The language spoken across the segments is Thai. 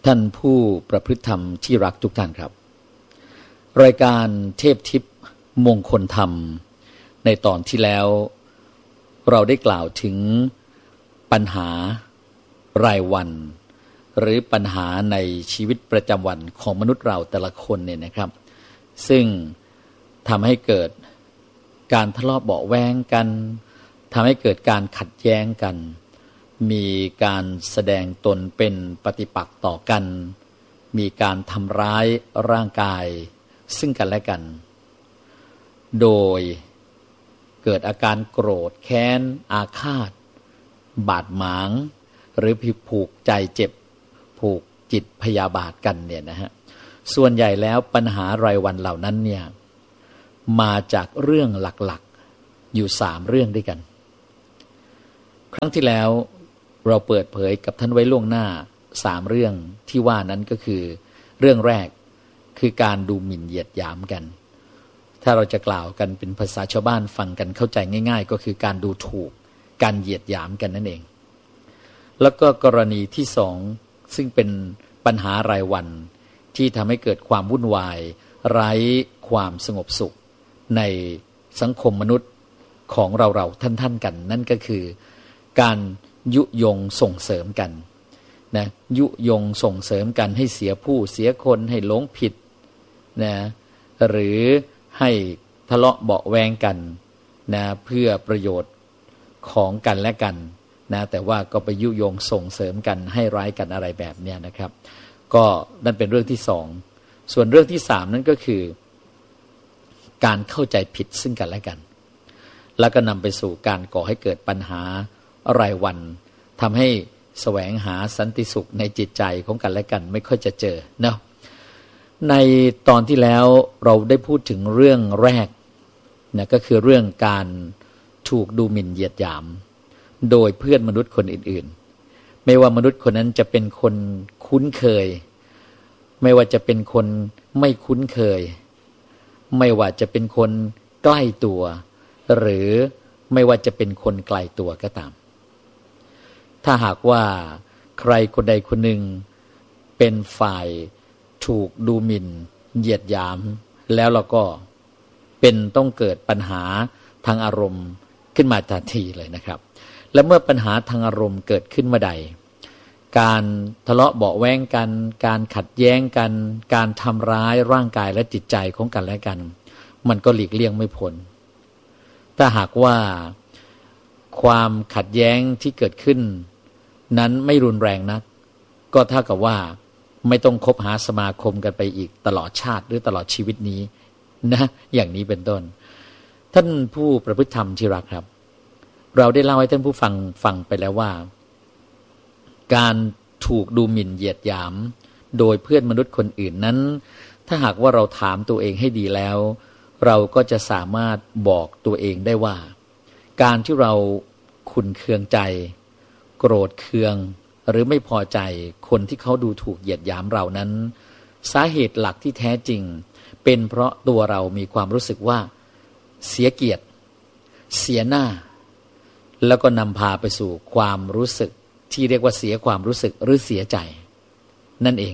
ท่านผู้ประพฤติธรรมที่รักทุกท่านครับรายการเทพทิพย์มงคลธรรมในตอนที่แล้วเราได้กล่าวถึงปัญหารายวันหรือปัญหาในชีวิตประจำวันของมนุษย์เราแต่ละคนเนี่ยนะครับซึ่งทำให้เกิดการทะเลาะเบาะแว้งกันทำให้เกิดการขัดแย้งกันมีการแสดงตนเป็นปฏิปักษ์ต่อกันมีการทำร้ายร่างกายซึ่งกันและกันโดยเกิดอาการโกรธแค้นอาฆาตบาดหมางหรือผูกใจเจ็บผูกจิตพยาบาทกันเนี่ยนะฮะส่วนใหญ่แล้วปัญหารายวันเหล่านั้นเนี่ยมาจากเรื่องหลักๆอยู่3เรื่องด้วยกันครั้งที่แล้วเราเปิดเผยกับท่านไว้ล่วงหน้า3เรื่องที่ว่านั้นก็คือเรื่องแรกคือการดูหมิ่นเหยียดหยามกันถ้าเราจะกล่าวกันเป็นภาษาชาวบ้านฟังกันเข้าใจง่ายๆก็คือการดูถูกการเหยียดหยามกันนั่นเองแล้วก็กรณีที่2ซึ่งเป็นปัญหารายวันที่ทำให้เกิดความวุ่นวายไร้ความสงบสุขในสังคมมนุษย์ของเราท่านกันนั่นก็คือการยุยงส่งเสริมกันนะยุยงส่งเสริมกันให้เสียผู้เสียคนให้หลงผิดนะหรือให้ทะเลาะเบาะแวงกันนะเพื่อประโยชน์ของกันและกันนะแต่ว่าก็ไปยุยงส่งเสริมกันให้ร้ายกันอะไรแบบนี้นะครับก็นั่นเป็นเรื่องที่2ส่วนเรื่องที่3นั่นก็คือการเข้าใจผิดซึ่งกันและกันแล้วก็นำไปสู่การก่อให้เกิดปัญหารายวันทำให้แสวงหาสันติสุขในจิตใจของกันและกันไม่ค่อยจะเจอเนาะในตอนที่แล้วเราได้พูดถึงเรื่องแรกนะก็คือเรื่องการถูกดูหมิ่นเหยียดหยามโดยเพื่อนมนุษย์คนอื่นๆไม่ว่ามนุษย์คนนั้นจะเป็นคนคุ้นเคยไม่ว่าจะเป็นคนไม่คุ้นเคยไม่ว่าจะเป็นคนใกล้ตัวหรือไม่ว่าจะเป็นคนไกลตัวก็ตามถ้าหากว่าใครคนใดคนหนึ่งเป็นฝ่ายถูกดูหมิ่นเหยียดหยามแล้วเราก็เป็นต้องเกิดปัญหาทางอารมณ์ขึ้นมาทันทีเลยนะครับและเมื่อปัญหาทางอารมณ์เกิดขึ้นเมื่อใดการทะเลาะเบาะแว้งกันการขัดแย้งกันการทำร้ายร่างกายและจิตใจของกันและกันมันก็หลีกเลี่ยงไม่พ้นถ้าหากว่าความขัดแย้งที่เกิดขึ้นนั้นไม่รุนแรงนักก็เท่ากับว่าไม่ต้องคบหาสมาคมกันไปอีกตลอดชาติหรือตลอดชีวิตนี้นะอย่างนี้เป็นต้นท่านผู้ประพฤติธรรมที่รักครับเราได้เล่าให้ท่านผู้ฟังไปแล้วว่าการถูกดูหมิ่นเหยียดหยามโดยเพื่อนมนุษย์คนอื่นนั้นถ้าหากว่าเราถามตัวเองให้ดีแล้วเราก็จะสามารถบอกตัวเองได้ว่าการที่เราขุ่นเคืองใจโกรธเคืองหรือไม่พอใจคนที่เขาดูถูกเหยียดหยามเรานั้นสาเหตุหลักที่แท้จริงเป็นเพราะตัวเรามีความรู้สึกว่าเสียเกียรติเสียหน้าแล้วก็นำพาไปสู่ความรู้สึกที่เรียกว่าเสียความรู้สึกหรือเสียใจนั่นเอง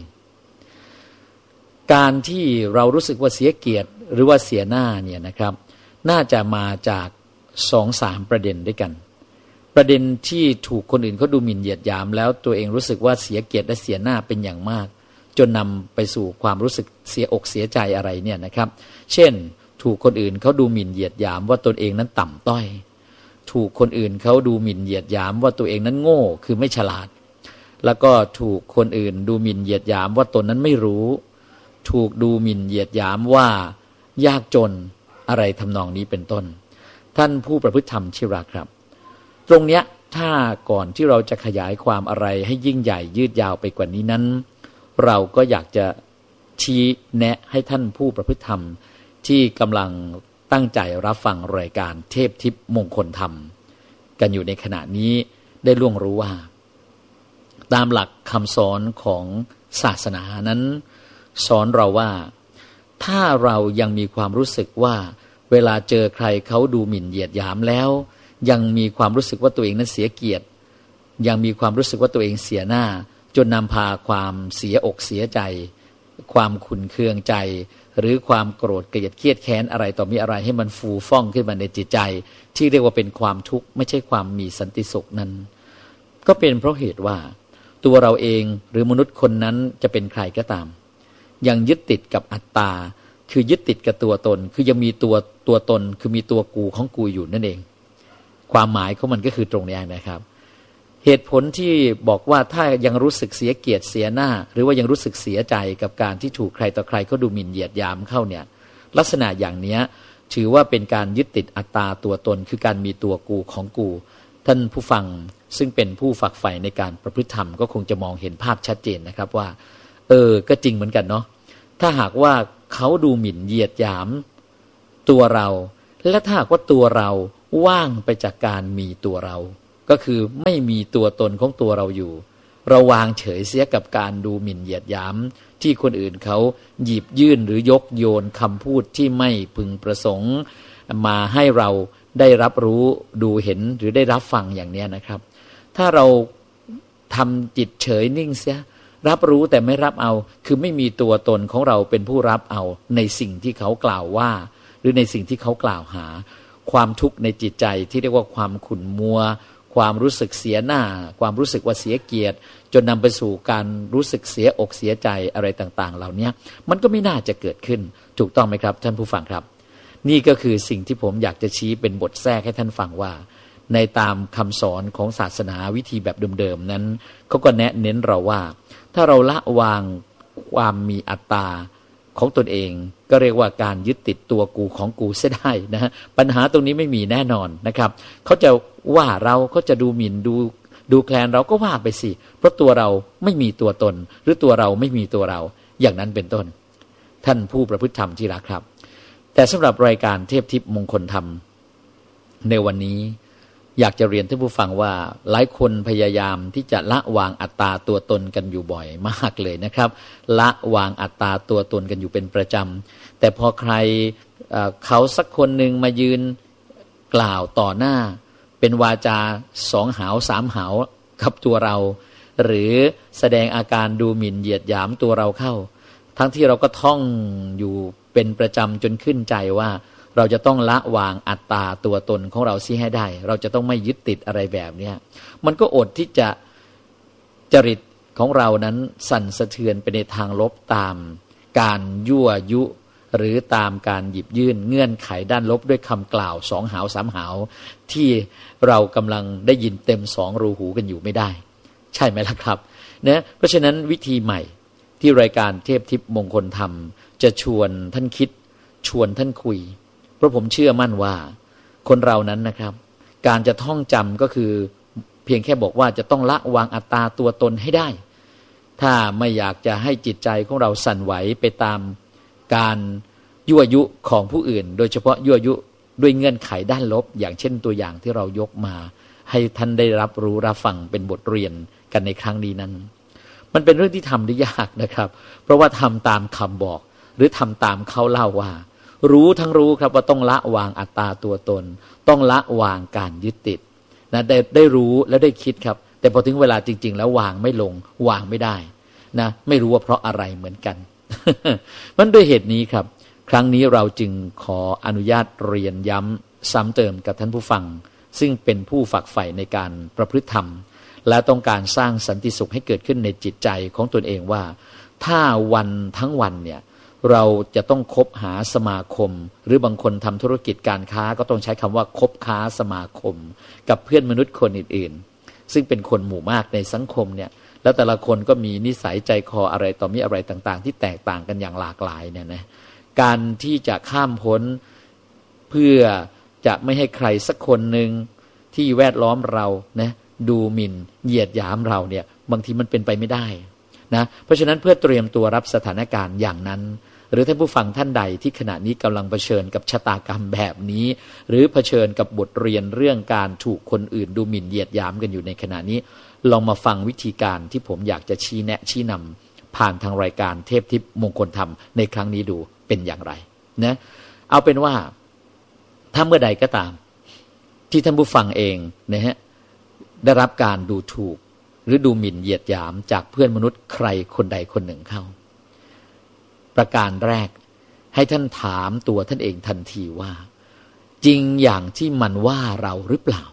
การที่เรารู้สึกว่าเสียเกียรติหรือว่าเสียหน้าเนี่ยนะครับน่าจะมาจาก 2-3 ประเด็นด้วยกันประเด็นที่ถูกคนอื่นเขาดูหมิ่นเหยียดหยามแล้วตัวเองรู้สึกว่าเสียเกียรติและเสียหน้าเป็นอย่างมากจนนำไปสู่ความรู้สึกเสียอกเสียใจอะไรเนี่ยนะครับเช่นถูกคนอื่นเขาดูหมิ่นเหยียดหยามว่าตนเองนั้นต่ำต้อยถูกคนอื่นเขาดูหมิ่นเหยียดหยามว่าตัวเองนั้นโง่คือไม่ฉลาดแล้วก็ถูกคนอื่นดูหมิ่นเหยียดหยามว่าตนนั้นไม่รู้ถูกดูหมิ่นเหยียดหยามว่ายากจนอะไรทำนองนี้เป็นต้นท่านผู้ประพฤติธรรมที่รักครับตรงเนี้ยถ้าก่อนที่เราจะขยายความอะไรให้ยิ่งใหญ่ยืดยาวไปกว่านี้นั้นเราก็อยากจะชี้แนะให้ท่านผู้ประพฤติธรรมที่กำลังตั้งใจรับฟังรายการเทพทิพย์มงคลธรรมกันอยู่ในขณะนี้ได้ล่วงรู้ว่าตามหลักคำสอนของศาสนานั้นสอนเราว่าถ้าเรายังมีความรู้สึกว่าเวลาเจอใครเขาดูหมิ่นเหยียดหยามแล้วยังมีความรู้สึกว่าตัวเองนั้นเสียเกียรติยังมีความรู้สึกว่าตัวเองเสียหน้าจนนำพาความเสียอกเสียใจความขุ่นเคืองใจหรือความโกรธเกลียดเครียดแค้นอะไรต่อมีอะไรให้มันฟูฟ่องขึ้นมาในจิตใจที่เรียกว่าเป็นความทุกข์ไม่ใช่ความมีสันติสุขนั้นก็เป็นเพราะเหตุว่าตัวเราเองหรือมนุษย์คนนั้นจะเป็นใครก็ตามยังยึดติดกับอัตตาคือยึดติดกับตัวตนคือยังมีตัวตนคือมีตัวกูของกูอยู่นั่นเองความหมายของมันก็คือตรงนี้นะครับเหตุผลที่บอกว่าถ้ายังรู้สึกเสียเกียรติเสียหน้าหรือว่ายังรู้สึกเสียใจกับการที่ถูกใครต่อใครเขาดูหมิ่นเหยียดหยามเข้าเนี่ยลักษณะอย่างนี้ถือว่าเป็นการยึดติดอัตตาตัวตนคือการมีตัวกูของกูท่านผู้ฟังซึ่งเป็นผู้ฝักใฝ่ในการประพฤติธรรมก็คงจะมองเห็นภาพชัดเจนนะครับว่าก็จริงเหมือนกันเนาะถ้าหากว่าเขาดูหมิ่นเหยียดหยามตัวเราและถ้าหากว่าตัวเราว่างไปจากการมีตัวเราก็คือไม่มีตัวตนของตัวเราอยู่เราวางเฉยเสียกับการดูหมิ่นเหยียดหยามที่คนอื่นเขาหยิบยื่นหรือยกโยนคำพูดที่ไม่พึงประสงค์มาให้เราได้รับรู้ดูเห็นหรือได้รับฟังอย่างนี้นะครับถ้าเราทำจิตเฉยนิ่งเสียรับรู้แต่ไม่รับเอาคือไม่มีตัวตนของเราเป็นผู้รับเอาในสิ่งที่เขากล่าวว่าหรือในสิ่งที่เขากล่าวหาความทุกข์ในจิตใจที่เรียกว่าความขุ่นมัวความรู้สึกเสียหน้าความรู้สึกว่าเสียเกียรติจนนำไปสู่การรู้สึกเสียอกเสียใจอะไรต่างๆเหล่านี้มันก็ไม่น่าจะเกิดขึ้นถูกต้องไหมครับท่านผู้ฟังครับนี่ก็คือสิ่งที่ผมอยากจะชี้เป็นบทแทรกให้ท่านฟังว่าในตามคำสอนของศาสนาวิธีแบบเดิมๆนั้นเขาก็แนะเน้นเราว่าถ้าเราละวางความมีอัตตาของตนเองก็เรียกว่าการยึดติดตัวกูของกูเสียได้นะฮะปัญหาตรงนี้ไม่มีแน่นอนนะครับเขาจะว่าเราเขาจะดูหมิ่นดูแคลนเราก็ว่าไปสิเพราะตัวเราไม่มีตัวตนหรือตัวเราไม่มีตัวเราอย่างนั้นเป็นต้นท่านผู้ประพฤติธรรมที่รักครับแต่สำหรับรายการเทพทิพย์มงคลธรรมในวันนี้อยากจะเรียนท่านผู้ฟังว่าหลายคนพยายามที่จะละวางอัตตาตัวตนกันอยู่บ่อยมากเลยนะครับละวางอัตตาตัวตนกันอยู่เป็นประจำแต่พอใครเขาสักคนหนึ่งมายืนกล่าวต่อหน้าเป็นวาจา2 หาว 3 หาวกับตัวเราหรือแสดงอาการดูหมิ่นเหยียดหยามตัวเราเข้าทั้งที่เราก็ท่องอยู่เป็นประจำจนขึ้นใจว่าเราจะต้องละวางอัตตาตัวตนของเราซิให้ได้เราจะต้องไม่ยึดติดอะไรแบบนี้มันก็อดที่จะจริตของเรานั้นสั่นสะเทือนไปในทางลบตามการยั่วยุหรือตามการหยิบยื่นเงื่อนไขด้านลบด้วยคำกล่าว2 หาว 3 หาวที่เรากำลังได้ยินเต็ม2 รูหูกันอยู่ไม่ได้ใช่ไหมล่ะครับนะเพราะฉะนั้นวิธีใหม่ที่รายการเทพทิพย์มงคลธรรมจะชวนท่านคิดชวนท่านคุยเพราะผมเชื่อมั่นว่าคนเรานั้นนะครับการจะท่องจำก็คือเพียงแค่บอกว่าจะต้องละวางอัตตาตัวตนให้ได้ถ้าไม่อยากจะให้จิตใจของเราสั่นไหวไปตามการยั่วยุของผู้อื่นโดยเฉพาะยั่วยุด้วยเงื่อนไขด้านลบอย่างเช่นตัวอย่างที่เรายกมาให้ท่านได้รับรู้รับฟังเป็นบทเรียนกันในครั้งนี้นั้นมันเป็นเรื่องที่ทำได้ยากนะครับเพราะว่าทำตามคำบอกหรือทำตามเขาเล่าว่ารู้ทั้งรู้ครับว่าต้องละวางอัตตาตัวตนต้องละวางการยึดติดนะได้รู้แล้วได้คิดครับแต่พอถึงเวลาจริงๆแล้ววางไม่ลงวางไม่ได้นะไม่รู้ว่าเพราะอะไรเหมือนกัน มันด้วยเหตุนี้ครับครั้งนี้เราจึงขออนุญาตเรียนย้ำซ้ำเติมกับท่านผู้ฟังซึ่งเป็นผู้ฝักใฝ่ในการประพฤติธรรมและต้องการสร้างสันติสุขให้เกิดขึ้นในจิตใจของตนเองว่าถ้าวันทั้งวันเนี่ยเราจะต้องคบหาสมาคมหรือบางคนทำธุรกิจการค้าก็ต้องใช้คำว่าคบค้าสมาคมกับเพื่อนมนุษย์คนอื่นๆซึ่งเป็นคนหมู่มากในสังคมเนี่ยแล้วแต่ละคนก็มีนิสัยใจคออะไรต่อมีอะไรต่างๆที่แตกต่างกันอย่างหลากหลายเนี่ยนะการที่จะข้ามพ้นเพื่อจะไม่ให้ใครสักคนหนึ่งที่แวดล้อมเรานะดูหมิ่นเหยียดหยามเราเนี่ยบางทีมันเป็นไปไม่ได้นะเพราะฉะนั้นเพื่อเตรียมตัวรับสถานการณ์อย่างนั้นหรือท่านผู้ฟังท่านใดที่ขณะนี้กำลังเผชิญกับชะตากรรมแบบนี้หรือเผชิญกับบทเรียนเรื่องการถูกคนอื่นดูหมิ่นเหยียดหยามกันอยู่ในขณะนี้ลองมาฟังวิธีการที่ผมอยากจะชี้แนะชี้นำผ่านทางรายการเทพทิพย์มงคลธรรมในครั้งนี้ดูเป็นอย่างไรนะเอาเป็นว่าถ้าเมื่อใดก็ตามที่ท่านผู้ฟังเองนะฮะได้รับการดูถูกหรือดูหมิ่นเหยียดหยามจากเพื่อนมนุษย์ใครคนใดคนหนึ่งเข้าประการแรกให้ท่านถามตัวท่านเองทันทีว่าจริงอย่างที่มันว่าเราหรือเปล่า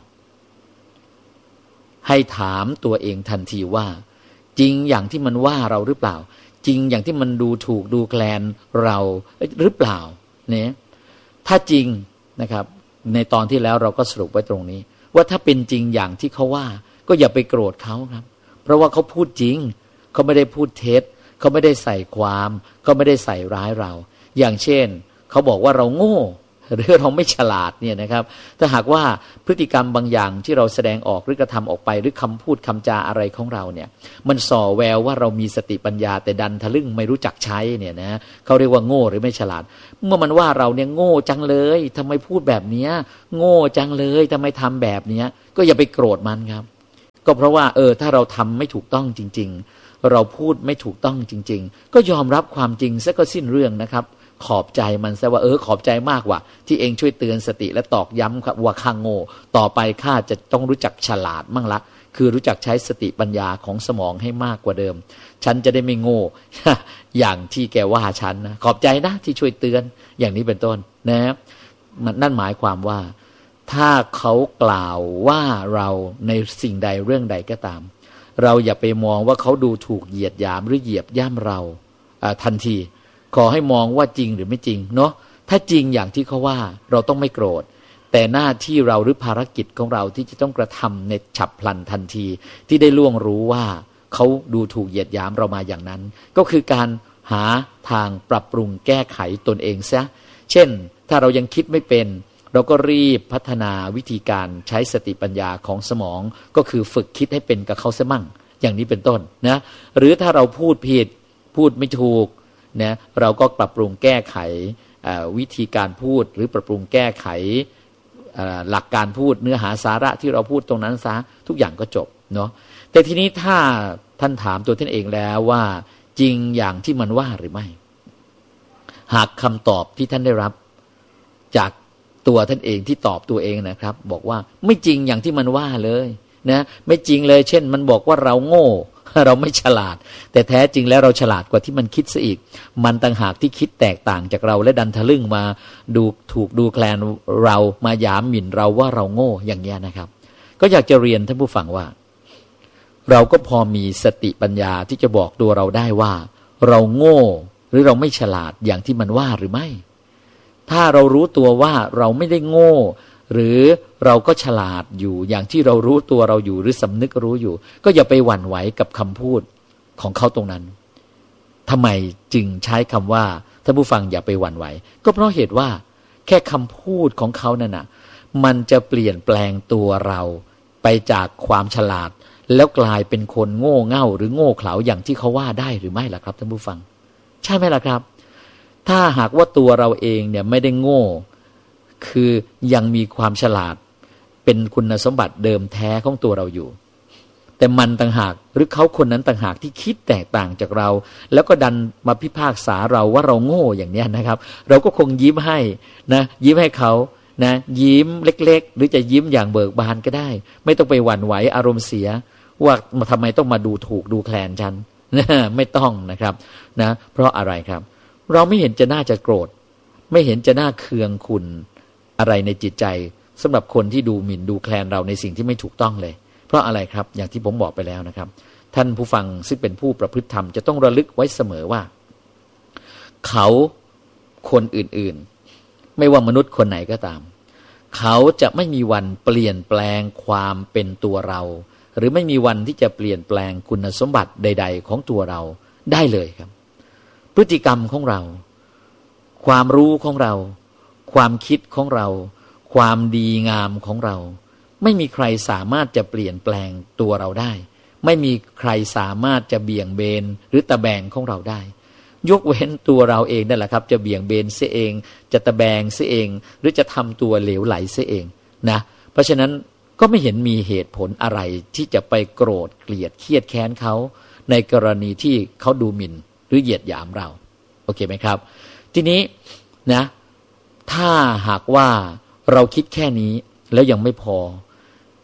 ให้ถามตัวเองทันทีว่าจริงอย่างที่มันว่าเราหรือเปล่าจริงอย่างที่มันดูถูกดูแคลนเราหรือเปล่าเนี่ยถ้าจริงนะครับในตอนที่แล้วเราก็สรุปไว้ตรงนี้ว่าถ้าเป็นจริงอย่างที่เขาว่าก็อย่าไปโกรธเขาครับเพราะว่าเขาพูดจริงเขาไม่ได้พูดเท็จเขาไม่ได้ใส่ความเขาไม่ได้ใส่ร้ายเราอย่างเช่นเขาบอกว่าเราโง่หรือเราไม่ฉลาดเนี่ยนะครับถ้าหากว่าพฤติกรรมบางอย่างที่เราแสดงออกหรือกระทำออกไปหรือคำพูดคำจาอะไรของเราเนี่ยมันส่อแววว่าเรามีสติปัญญาแต่ดันทะลึ่งไม่รู้จักใช้เนี่ยนะเขาเรียกว่าโง่หรือไม่ฉลาดเมื่อมันว่าเราเนี่ยโง่จังเลยทำไมพูดแบบนี้โง่จังเลยทำไมทำแบบนี้ก็อย่าไปโกรธมันครับก็เพราะว่าถ้าเราทำไม่ถูกต้องจริงๆเราพูดไม่ถูกต้องจริงๆก็ยอมรับความจริงซะก็สิ้นเรื่องนะครับขอบใจมันซะว่าขอบใจมากว่ะที่เองช่วยเตือนสติและตอกย้ำครับว่าข้าโง่ต่อไปข้าจะต้องรู้จักฉลาดมั่งละคือรู้จักใช้สติปัญญาของสมองให้มากกว่าเดิมฉันจะได้ไม่โง่ อย่างที่แกว่าฉันนะขอบใจนะที่ช่วยเตือนอย่างนี้เป็นต้นนะนั่นหมายความว่าถ้าเขากล่าวว่าเราในสิ่งใดเรื่องใดก็ตามเราอย่าไปมองว่าเขาดูถูกเหยียดหยามหรือเหยียบย่ำเราทันทีขอให้มองว่าจริงหรือไม่จริงเนาะถ้าจริงอย่างที่เขาว่าเราต้องไม่โกรธแต่หน้าที่เราหรือภารกิจของเราที่จะต้องกระทำในฉับพลันทันทีที่ได้ล่วงรู้ว่าเขาดูถูกเหยียดหยามเรามาอย่างนั้นก็คือการหาทางปรับปรุงแก้ไขตนเองซะเช่นถ้าเรายังคิดไม่เป็นเราก็รีบพัฒนาวิธีการใช้สติปัญญาของสมองก็คือฝึกคิดให้เป็นกับเขาซะมั่งอย่างนี้เป็นต้นนะหรือถ้าเราพูดผิดพูดไม่ถูกนะเราก็ปรับปรุงแก้ไขวิธีการพูดหรือปรับปรุงแก้ไขหลักการพูดเนื้อหาสาระที่เราพูดตรงนั้นซะทุกอย่างก็จบเนาะแต่ทีนี้ถ้าท่านถามตัวท่านเองแล้วว่าจริงอย่างที่มันว่าหรือไม่หากคำตอบที่ท่านได้รับจากตัวท่านเองที่ตอบตัวเองนะครับบอกว่าไม่จริงอย่างที่มันว่าเลยนะไม่จริงเลยเช่นมันบอกว่าเราโง่เราไม่ฉลาดแต่แท้จริงแล้วเราฉลาดกว่าที่มันคิดซะอีกมันต่างหากที่คิดแตกต่างจากเราและดันทะลึ่งมาดูถูกดูแคลนเรามาหยามหมิ่นเราว่าเราโง่อย่างนี้นะครับก็อยากจะเรียนท่านผู้ฟังว่าเราก็พอมีสติปัญญาที่จะบอกตัวเราได้ว่าเราโง่หรือเราไม่ฉลาดอย่างที่มันว่าหรือไม่ถ้าเรารู้ตัวว่าเราไม่ได้โง่หรือเราก็ฉลาดอยู่อย่างที่เรารู้ตัวเราอยู่หรือสำนึกรู้อยู่ก็อย่าไปหวั่นไหวกับคำพูดของเขาตรงนั้นทำไมจึงใช้คำว่าท่านผู้ฟังอย่าไปหวั่นไหวก็เพราะเหตุว่าแค่คำพูดของเขานั่นน่ะมันจะเปลี่ยนแปลงตัวเราไปจากความฉลาดแล้วกลายเป็นคนโง่เง่าหรือโง่เขลาอย่างที่เขาว่าได้หรือไม่ล่ะครับท่านผู้ฟังใช่ไหมล่ะครับถ้าหากว่าตัวเราเองเนี่ยไม่ได้โง่คือยังมีความฉลาดเป็นคุณสมบัติเดิมแท้ของตัวเราอยู่แต่มันต่างหากหรือเขาคนนั้นต่างหากที่คิดแตกต่างจากเราแล้วก็ดันมาพิพากษาเราว่าเราโง่อย่างนี้นะครับเราก็คงยิ้มให้นะยิ้มให้เขานะยิ้มเล็กๆหรือจะยิ้มอย่างเบิกบานก็ได้ไม่ต้องไปหวั่นไหวอารมณ์เสียว่าทำไมต้องมาดูถูกดูแคลนฉันนะไม่ต้องนะครับนะเพราะอะไรครับเราไม่เห็นจะน่าจะโกรธไม่เห็นจะน่าเคืองขุ่นอะไรในจิตใจสำหรับคนที่ดูหมิ่นดูแคลนเราในสิ่งที่ไม่ถูกต้องเลยเพราะอะไรครับอย่างที่ผมบอกไปแล้วนะครับท่านผู้ฟังซึ่งเป็นผู้ประพฤติธรรมจะต้องระลึกไว้เสมอว่าเขาคนอื่นๆไม่ว่ามนุษย์คนไหนก็ตามเขาจะไม่มีวันเปลี่ยนแปลงความเป็นตัวเราหรือไม่มีวันที่จะเปลี่ยนแปลงคุณสมบัติใดๆของตัวเราได้เลยครับพฤติกรรมของเราความรู้ของเราความคิดของเราความดีงามของเราไม่มีใครสามารถจะเปลี่ยนแปลงตัวเราได้ไม่มีใครสามารถจะเบี่ยงเบนหรือตะแบงของเราได้ยกเว้นตัวเราเองนั่นแหละครับจะเบี่ยงเบนเสียเองจะตะแบงเสียเองหรือจะทำตัวเหลวไหลเสียเองนะเพราะฉะนั้นก็ไม่เห็นมีเหตุผลอะไรที่จะไปโกรธเกลียดเครียดแค้นเขาในกรณีที่เขาดูหมิ่นหรือเหยียดหยามเราโอเคไหมครับทีนี้นะถ้าหากว่าเราคิดแค่นี้แล้วยังไม่พอ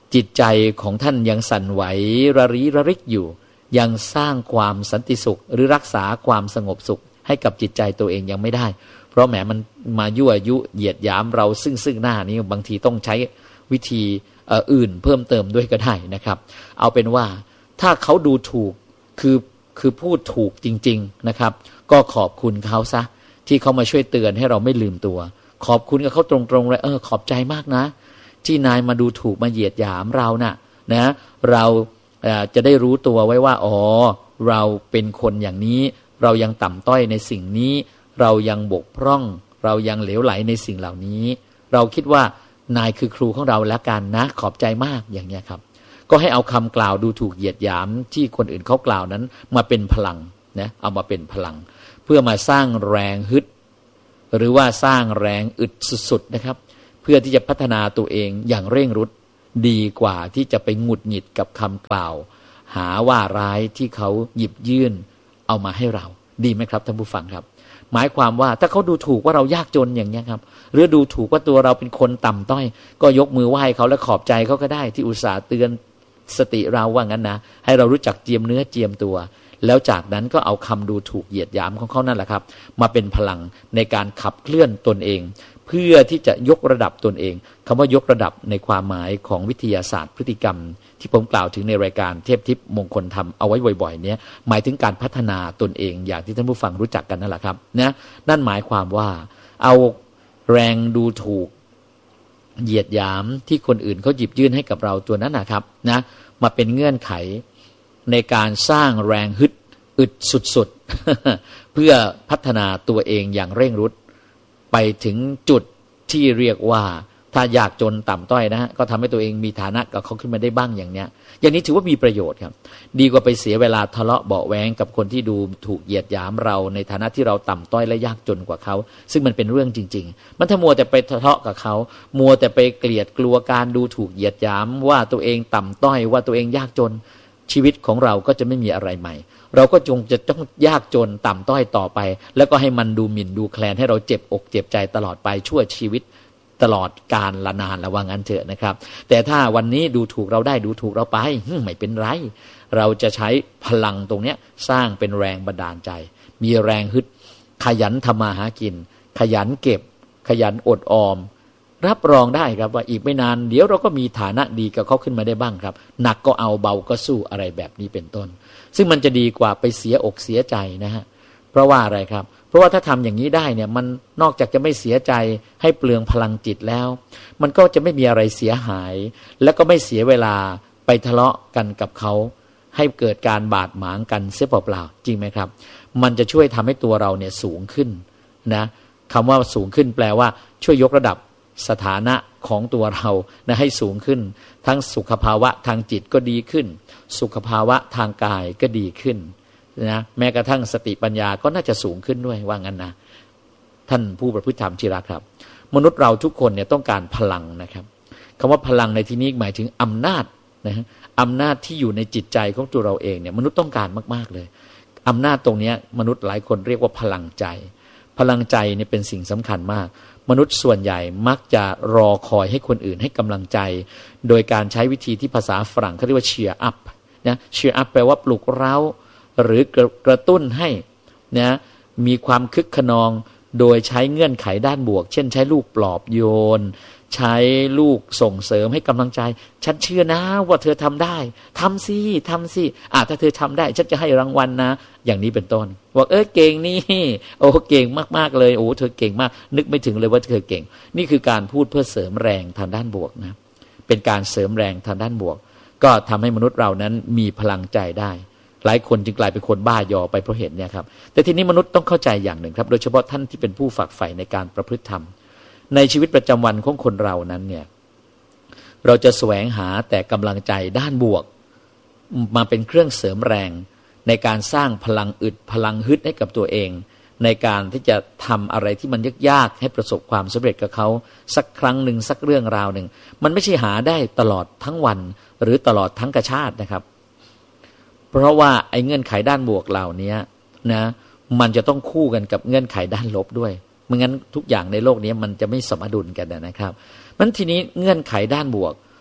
จิตใจของท่านยังสั่นไหวระริระริกอยู่ยังสร้างความสันติสุขหรือรักษาความสงบสุขให้กับจิตใจตัวเองยังไม่ได้เพราะแหมมันมายั่วยุเหยียดหยามเราซึ่งหน้านี้บางทีต้องใช้วิธีอื่นเพิ่มเติมด้วยก็ได้นะครับเอาเป็นว่าถ้าเขาดูถูกคือพูดถูกจริงๆนะครับก็ขอบคุณเขาซะที่เขามาช่วยเตือนให้เราไม่ลืมตัวขอบคุณกับเขาตรงๆเลยขอบใจมากนะที่นายมาดูถูกมาเหยียดหยามเรานะเราจะได้รู้ตัวไว้ว่าเราเป็นคนอย่างนี้เรายังต่ำต้อยในสิ่งนี้เรายังบกพร่องเรายังเหลวไหลในสิ่งเหล่านี้เราคิดว่านายคือครูของเราแล้วกันนะขอบใจมากอย่างเงี้ยครับก็ให้เอาคำกล่าวดูถูกเหยียดหยามที่คนอื่นเขากล่าวนั้นมาเป็นพลังนะเอามาเป็นพลังเพื่อมาสร้างแรงฮึดหรือว่าสร้างแรงอึดสุดๆนะครับเพื่อที่จะพัฒนาตัวเองอย่างเร่งรุดดีกว่าที่จะไปหงุดหงิดกับคำกล่าวหาว่าร้ายที่เขาหยิบยื่นเอามาให้เราดีไหมครับท่านผู้ฟังครับหมายความว่าถ้าเขาดูถูกว่าเรายากจนอย่างนี้ครับหรือดูถูกว่าตัวเราเป็นคนต่ำต้อยก็ยกมือไหว้เขาและขอบใจเขาก็ได้ที่อุตส่าห์เตือนสติเราว่างั้นนะให้เรารู้จักเจียมเนื้อเจียมตัวแล้วจากนั้นก็เอาคำดูถูกเหยียดหยามของเขานั่นแหละครับมาเป็นพลังในการขับเคลื่อนตนเองเพื่อที่จะยกระดับตนเองคำว่ายกระดับในความหมายของวิทยาศาสตร์พฤติกรรมที่ผมกล่าวถึงในรายการเทพทิพย์มงคลธรรมเอาไว้บ่อยๆเนี้ยหมายถึงการพัฒนาตนเองอย่างที่ท่านผู้ฟังรู้จักกันนั่นแหละครับนะนั่นหมายความว่าเอาแรงดูถูกเหยียดหยามที่คนอื่นเขาหยิบยื่นให้กับเราตัวนั้นนะครับนะมาเป็นเงื่อนไขในการสร้างแรงฮึดอึดสุดๆ เพื่อพัฒนาตัวเองอย่างเร่งรุดไปถึงจุดที่เรียกว่าถ้ายากจนต่ำต้อยนะฮะก็ทำให้ตัวเองมีฐานะกับเขาขึ้นมาได้บ้างอย่างเนี้ยอย่างนี้ถือว่ามีประโยชน์ครับดีกว่าไปเสียเวลาทะเลาะเบาะแว้งกับคนที่ดูถูกเหยียดหยามเราในฐานะที่เราต่ำต้อยและยากจนกว่าเขาซึ่งมันเป็นเรื่องจริงๆมันถ้ามัวแต่ไปทะเลาะกับเขามัวแต่ไปเกลียดกลัวการดูถูกเหยียดหยามว่าตัวเองต่ำต้อยว่าตัวเองยากจนชีวิตของเราก็จะไม่มีอะไรใหม่เราก็จงจะต้องยากจนต่ำต้อยต่อไปแล้วก็ให้มันดูหมิ่นดูแคลนให้เราเจ็บอกเจ็บใจตลอดไปชั่วชีวิตตลอดกาลละนานละว่างั้นเถอะนะครับแต่ถ้าวันนี้ดูถูกเราได้ดูถูกเราไปไม่เป็นไรเราจะใช้พลังตรงนี้สร้างเป็นแรงบันดาลใจมีแรงฮึดขยันทำมาหากินขยันเก็บขยันอดออมรับรองได้ครับว่าอีกไม่นานเดี๋ยวเราก็มีฐานะดีกับเขาขึ้นมาได้บ้างครับหนักก็เอาเบาก็สู้อะไรแบบนี้เป็นต้นซึ่งมันจะดีกว่าไปเสียอกเสียใจนะฮะเพราะว่าอะไรครับเพราะว่าถ้าทำอย่างนี้ได้เนี่ยมันนอกจากจะไม่เสียใจให้เปลืองพลังจิตแล้วมันก็จะไม่มีอะไรเสียหายแล้วก็ไม่เสียเวลาไปทะเลาะกันกับเขาให้เกิดการบาดหมางกันเสียเปล่าๆจริงไหมครับมันจะช่วยทำให้ตัวเราเนี่ยสูงขึ้นนะคำว่าสูงขึ้นแปลว่าช่วยยกระดับสถานะของตัวเรานะให้สูงขึ้นทั้งสุขภาวะทางจิตก็ดีขึ้นสุขภาวะทางกายก็ดีขึ้นนะแม้กระทั่งสติปัญญาก็น่าจะสูงขึ้นด้วยว่างั้นนะท่านผู้ประพฤติธรรมที่รักครับมนุษย์เราทุกคนเนี่ยต้องการพลังนะครับคำว่าพลังในที่นี้หมายถึงอำนาจนะอำนาจที่อยู่ในจิตใจของตัวเราเองเนี่ยมนุษย์ต้องการมากๆเลยอำนาจตรงนี้มนุษย์หลายคนเรียกว่าพลังใจพลังใจเนี่ยเป็นสิ่งสำคัญมากมนุษย์ส่วนใหญ่มักจะรอคอยให้คนอื่นให้กำลังใจโดยการใช้วิธีที่ภาษาฝรั่งเขาเรียกว่า cheer up นะ cheer up แปลว่าปลุกเร้าหรือกระตุ้นให้นะมีความคึกขนองโดยใช้เงื่อนไขด้านบวกเช่นใช้ลูกปลอบโยนใช้ลูกส่งเสริมให้กำลังใจฉันเชื่อนะว่าเธอทำได้ทำสิถ้าเธอทำได้ฉันจะให้รางวัลนะอย่างนี้เป็นต้นบอกเก่งนี่โอ้เก่งมากๆเลยโอ้เธอเก่งมากนึกไม่ถึงเลยว่าเธอเก่งนี่คือการพูดเพื่อเสริมแรงทางด้านบวกนะเป็นการเสริมแรงทางด้านบวกก็ทำให้มนุษย์เรานั้นมีพลังใจได้หลายคนจึงกลายเป็นคนบ้ายอไปเพราะเหตุนี้ครับแต่ทีนี้มนุษย์ต้องเข้าใจอย่างหนึ่งครับโดยเฉพาะท่านที่เป็นผู้ฝักใฝ่ในการประพฤติธรรมในชีวิตประจำวันของคนเรานั้นเนี่ยเราจะแสวงหาแต่กำลังใจด้านบวกมาเป็นเครื่องเสริมแรงในการสร้างพลังอึดพลังฮึดให้กับตัวเองในการที่จะทำอะไรที่มันยากๆให้ประสบความสำเร็จกับเขาสักครั้งหนึ่งสักเรื่องราวหนึ่งมันไม่ใช่หาได้ตลอดทั้งวันหรือตลอดทั้งกชาตินะครับเพราะว่าไอ้เงื่อนไขด้านบวกเหล่านี้นะมันจะต้องคู่กันกับเงื่อนไขด้านลบด้วยไม่งั้นทุกอย่างในโลกนี้มันจะไม่สมดุลกันนะครับมันทีนี้เงื่อนไขด้านบวก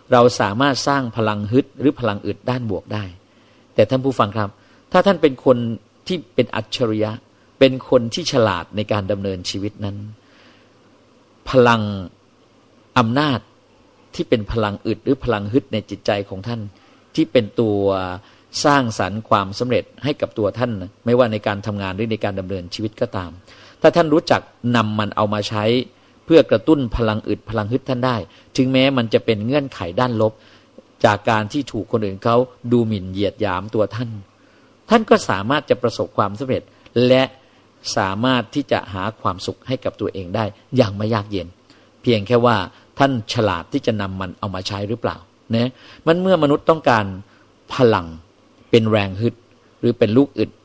เราสามารถสร้างพลังฮึดหรือพลังอึดด้านบวกได้แต่ท่านผู้ฟังครับถ้าท่านเป็นคนที่เป็นอัจฉริยะเป็นคนที่ฉลาดในการดำเนินชีวิตนั้นพลังอำนาจที่เป็นพลังอึดหรือพลังฮึดในจิตใจของท่านที่เป็นตัวสร้างสรรค์ความสำเร็จให้กับตัวท่านไม่ว่าในการทำงานหรือในการดำเนินชีวิตก็ตามถ้าท่านรู้จักนำมันเอามาใช้เพื่อกระตุ้นพลังอึดพลังฮึดท่านได้ถึงแม้มันจะเป็นเงื่อนไขด้านลบจากการที่ถูกคนอื่นเขาดูหมิ่นเหยียดหยามตัวท่านก็สามารถจะประสบความสำเร็จและสามารถที่จะหาความสุขให้กับตัวเองได้อย่างไม่ยากเย็นเพียงแค่ว่าท่านฉลาดที่จะนำมันเอามาใช้หรือเปล่านะมันเมื่อมนุษย์ต้องการพลังเป็นแรงฮึดหรือเป็นลูกอึด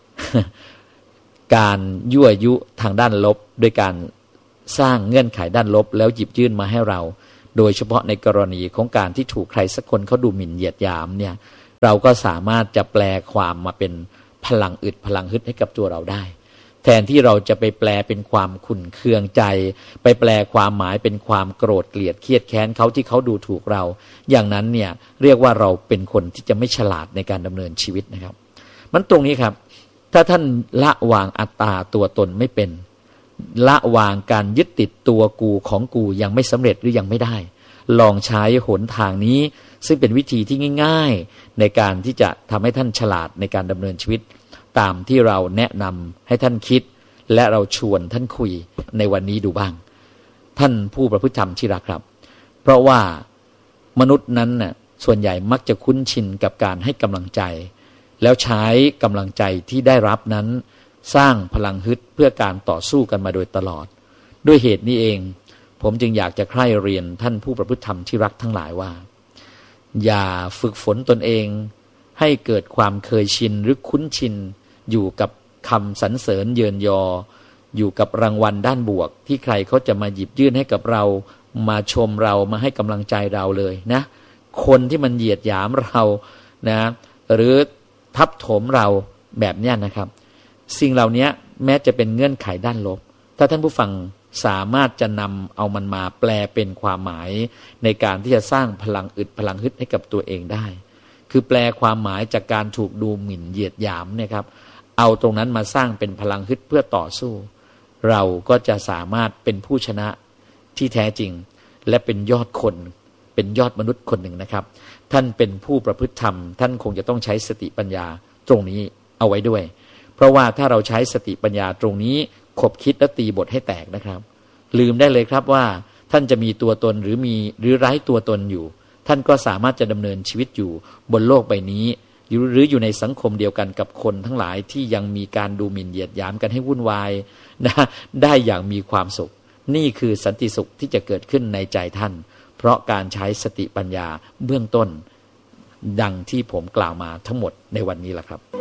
การยั่วยุทางด้านลบโดยการสร้างเงื่อนไขด้านลบแล้วหยิบยื่นมาให้เราโดยเฉพาะในกรณีของการที่ถูกใครสักคนเขาดูหมิ่นเหยียดหยามเนี่ยเราก็สามารถจะแปลความมาเป็นพลังอึดพลังฮึดให้กับตัวเราได้แทนที่เราจะไปแปลเป็นความขุ่นเคืองใจไปแปลความหมายเป็นความโกรธเกลียดเครียดแค้นเขาที่เขาดูถูกเราอย่างนั้นเนี่ยเรียกว่าเราเป็นคนที่จะไม่ฉลาดในการดำเนินชีวิตนะครับมันตรงนี้ครับถ้าท่านละวางอัตตาตัวตนไม่เป็นละวางการยึดติดตัวกูของกูยังไม่สำเร็จหรือยังไม่ได้ลองใช้หนทางนี้ซึ่งเป็นวิธีที่ง่ายๆในการที่จะทำให้ท่านฉลาดในการดำเนินชีวิตตามที่เราแนะนำให้ท่านคิดและเราชวนท่านคุยในวันนี้ดูบ้างท่านผู้ประพฤติธรรมที่รักครับเพราะว่ามนุษย์นั้นน่ะส่วนใหญ่มักจะคุ้นชินกับการให้กำลังใจแล้วใช้กำลังใจที่ได้รับนั้นสร้างพลังฮึดเพื่อการต่อสู้กันมาโดยตลอดด้วยเหตุนี้เองผมจึงอยากจะใคร่เรียนท่านผู้ประพฤติธรรมที่รักทั้งหลายว่าอย่าฝึกฝนตนเองให้เกิดความเคยชินหรือคุ้นชินอยู่กับคำสรรเสริญเยินยออยู่กับรางวัลด้านบวกที่ใครเขาจะมาหยิบยื่นให้กับเรามาชมเรามาให้กำลังใจเราเลยนะคนที่มันเหยียดหยามเรานะหรือทับถมเราแบบนี้นะครับสิ่งเหล่านี้แม้จะเป็นเงื่อนไขด้านลบถ้าท่านผู้ฟังสามารถจะนำเอามันมาแปลเป็นความหมายในการที่จะสร้างพลังอึดพลังฮึดให้กับตัวเองได้คือแปลความหมายจากการถูกดูหมิ่นเหยียดหยามเนี่ยครับเอาตรงนั้นมาสร้างเป็นพลังฮึดเพื่อต่อสู้เราก็จะสามารถเป็นผู้ชนะที่แท้จริงและเป็นยอดคนเป็นยอดมนุษย์คนหนึ่งนะครับท่านเป็นผู้ประพฤติธรรมท่านคงจะต้องใช้สติปัญญาตรงนี้เอาไว้ด้วยเพราะว่าถ้าเราใช้สติปัญญาตรงนี้ขบคิดและตีบทให้แตกนะครับลืมได้เลยครับว่าท่านจะมีตัวตนหรือไร้ตัวตนอยู่ท่านก็สามารถจะดำเนินชีวิตอยู่บนโลกใบนี้หรืออยู่ในสังคมเดียวกันกับคนทั้งหลายที่ยังมีการดูหมิ่นเหยียดหยามกันให้วุ่นวายนะได้อย่างมีความสุขนี่คือสันติสุขที่จะเกิดขึ้นในใจท่านเพราะการใช้สติปัญญาเบื้องต้นดังที่ผมกล่าวมาทั้งหมดในวันนี้แหละครับ